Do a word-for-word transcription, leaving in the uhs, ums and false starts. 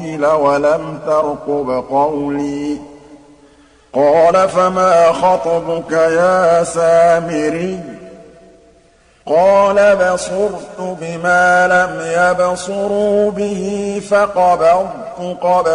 وَلَمْ تَرْقُبْ قَوْلِي قَالَ فَمَا خَطْبُكَ يَا سَامِرِيُّ قَالَ بَصُرْتُ بِمَا لَمْ يَبْصُرُوا بِهِ فَقَبَضْتُ قَبْضًا